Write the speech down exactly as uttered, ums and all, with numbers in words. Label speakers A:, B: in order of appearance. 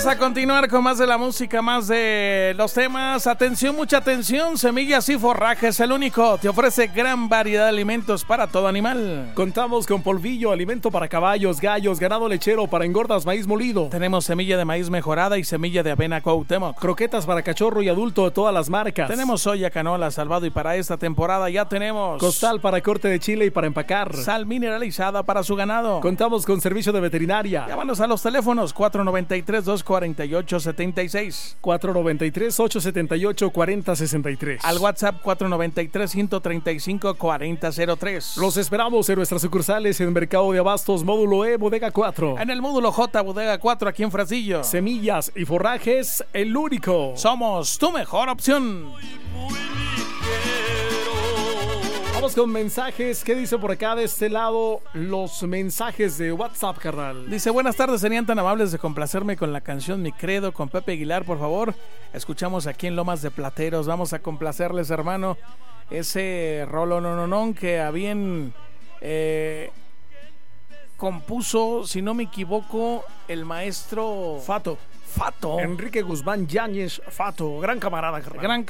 A: Vamos a continuar con más de la música, más de los temas. Atención, mucha atención. Semillas y Forrajes, el único. Te ofrece gran variedad de alimentos para todo animal.
B: Contamos con polvillo, alimento para caballos, gallos, ganado lechero, para engordas, maíz molido.
A: Tenemos semilla de maíz mejorada y semilla de avena Cuauhtémoc.
B: Croquetas para cachorro y adulto de todas las marcas.
A: Tenemos soya, canola, salvado, y para esta temporada ya tenemos
B: costal para corte de chile y para empacar.
A: Sal mineralizada para su ganado.
B: Contamos con servicio de veterinaria.
A: Llámanos a los teléfonos cuatro noventa y tres, dos cuarenta y ocho, setenta y seis.
B: cuatro noventa y tres, ocho setenta y ocho, cuarenta sesenta y tres.
A: Al WhatsApp cuatro noventa y tres, ciento treinta y cinco, cuarenta cero tres.
B: Los esperamos en nuestras sucursales en Mercado de Abastos, Módulo E, Bodega cuatro.
A: En el Módulo J, Bodega cuatro, aquí en Fresnillo.
B: Semillas y Forrajes, el único.
A: Somos tu mejor opción.
B: Vamos con mensajes. ¿Qué dice por acá de este lado? Los mensajes de WhatsApp, carnal.
A: Dice, buenas tardes, serían tan amables de complacerme con la canción Mi Credo con Pepe Aguilar, por favor. Escuchamos aquí en Lomas de Plateros. Vamos a complacerles, hermano, ese rolo no no no que habían eh, compuso, si no me equivoco, el maestro
B: Fato.
A: Fato.
B: Enrique Guzmán Yáñez Fato, gran camarada, carnal.
A: Gran